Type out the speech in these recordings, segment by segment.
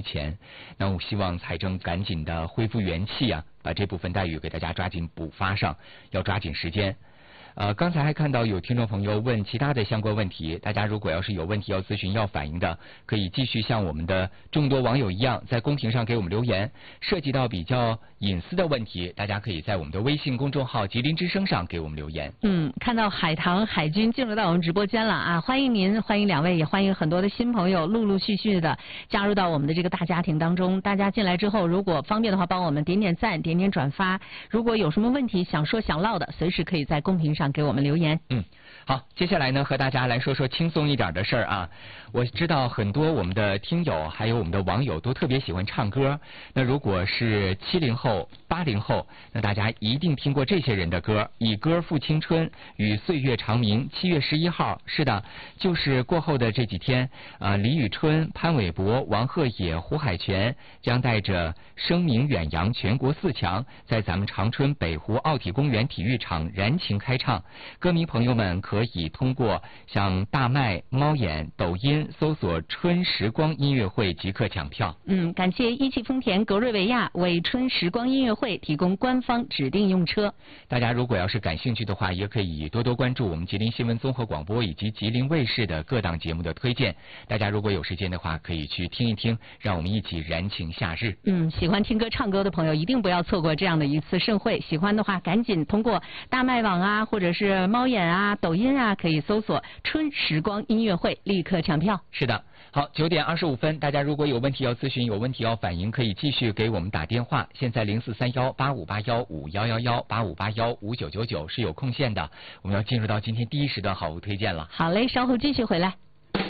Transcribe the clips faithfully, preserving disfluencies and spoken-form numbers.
没钱。那我希望财政赶紧的恢复元气啊，把这部分待遇给大家抓紧补发上，要抓紧时间。呃，刚才还看到有听众朋友问其他的相关问题，大家如果要是有问题要咨询要反映的，可以继续像我们的众多网友一样，在公屏上给我们留言。涉及到比较隐私的问题，大家可以在我们的微信公众号吉林之声上给我们留言。 嗯，看到海棠海军进入到我们直播间了啊，欢迎您，欢迎两位，也欢迎很多的新朋友陆陆续续的加入到我们的这个大家庭当中。大家进来之后，如果方便的话，帮我们点点赞，点点转发。如果有什么问题想说想唠的，随时可以在公屏上给我们留言。 嗯，好，接下来呢，和大家来说说轻松一点的事儿啊。我知道很多我们的听友还有我们的网友都特别喜欢唱歌。那如果是七零后、八零后，那大家一定听过这些人的歌，以歌赴青春，与岁月长鸣。七月十一号，是的，就是过后的这几天，呃，李宇春、潘玮柏、王鹤野、胡海泉将带着声名远扬全国四强，在咱们长春北湖奥体公园体育场燃情开唱。歌迷朋友们可以通过像大麦、猫眼、抖音搜索春时光音乐会即刻抢票。 嗯，感谢一汽丰田格瑞维亚为春时光音乐会提供官方指定用车。 大家如果要是感兴趣的话，也可以多多关注我们吉林新闻综合广播以及吉林卫视的各档节目的推荐。大家如果有时间的话，可以去听一听，让我们一起燃情夏日。 嗯，喜欢听歌唱歌的朋友一定不要错过这样的一次盛会。喜欢的话，赶紧通过大麦网啊，或者是猫眼啊、抖音啊，可以搜索春时光音乐会，立刻抢票。 是的。好，九点二十五分，大家如果有问题要咨询、有问题要反映，可以继续给我们打电话。现在零四三幺八五八幺五幺幺幺八五八幺五九九九是有空线的。我们要进入到今天第一时段好物推荐了。 好嘞，稍后继续回来。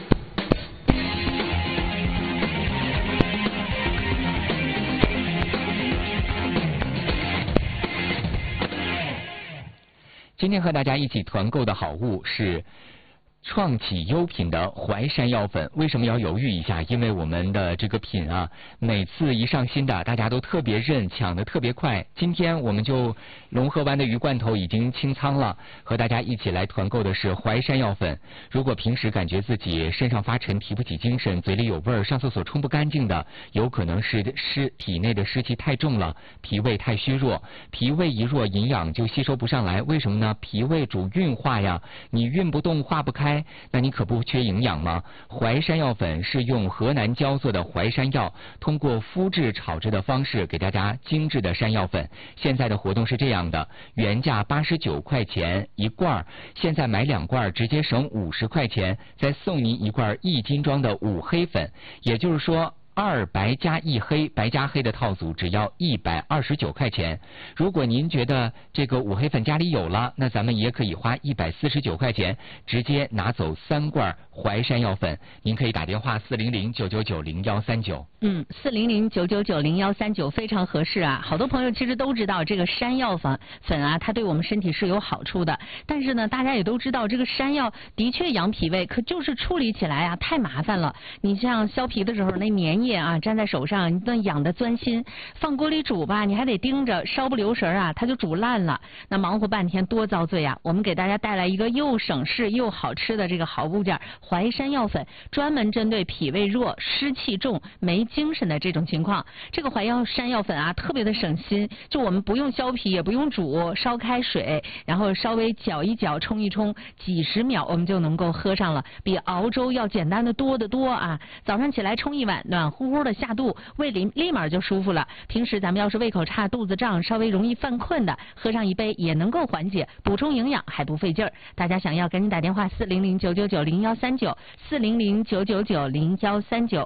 今天和大家一起团购的好物是创启优品的淮山药粉。为什么要犹豫一下？因为我们的这个品啊，每次一上新的，大家都特别认，抢得特别快。今天我们就龙河湾的鱼罐头已经清仓了，和大家一起来团购的是淮山药粉。如果平时感觉自己身上发沉、提不起精神、嘴里有味儿、上厕所冲不干净的，有可能是湿体内的湿气太重了，脾胃太虚弱。脾胃一弱，营养就吸收不上来。为什么呢？脾胃主运化呀，你运不动、化不开，那你可不缺营养吗？淮山药粉是用河南焦做的淮山药，通过麸制炒制的方式给大家精致的山药粉。现在的活动是这样的，原价八十九块钱一罐，现在买两罐直接省五十块钱，再送您一罐一斤装的五黑粉，也就是说二白加一黑，白加黑的套组只要一百二十九块钱。如果您觉得这个五黑粉家里有了，那咱们也可以花一百四十九块钱，直接拿走三罐淮山药粉。您可以打电话四零零九九九零幺三九。 嗯，四零零九九九零幺三九非常合适啊！好多朋友其实都知道这个山药粉粉啊，它对我们身体是有好处的。但是呢，大家也都知道这个山药的确养脾胃，可就是处理起来啊太麻烦了。你像削皮的时候，那粘液啊粘在手上，你那痒的钻心。放锅里煮吧，你还得盯着，稍不留神啊，它就煮烂了。那忙活半天多遭罪啊！我们给大家带来一个又省事又好吃的这个好物件——淮山药粉，专门针对脾胃弱、湿气重、没精神的这种情况。这个淮药山药粉啊，特别的省心，就我们不用削皮，也不用煮，烧开水，然后稍微搅一搅，冲一冲，几十秒我们就能够喝上了，比熬粥要简单的多得多啊！早上起来冲一碗，暖乎乎的下肚，胃里立马就舒服了。平时咱们要是胃口差、肚子胀、稍微容易犯困的，喝上一杯也能够缓解，补充营养还不费劲儿。大家想要赶紧打电话四零零九九九零幺三九，四零零九九九零幺三九。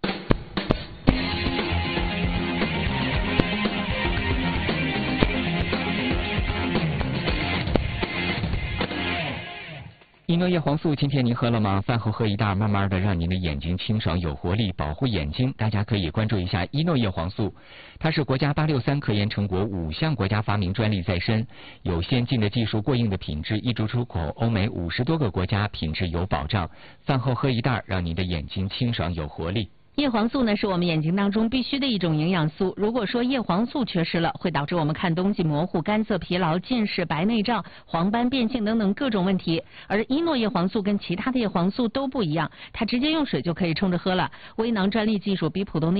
一诺叶黄素，今天您喝了吗？饭后喝一袋，慢慢的让您的眼睛清爽有活力，保护眼睛。大家可以关注一下一诺叶黄素，它是国家八六三科研成果，五项国家发明专利在身，有先进的技术，过硬的品质，一直出口欧美五十多个国家，品质有保障。饭后喝一袋，让您的眼睛清爽有活力。 叶黄素呢是我们眼睛当中必须的一种营养素，如果说叶黄素缺失了，会导致我们看东西模糊、干涩、疲劳、近视、白内障、黄斑变性等等各种问题。而一诺叶黄素跟其他的叶黄素都不一样，它直接用水就可以冲着喝了，微囊专利技术比普通的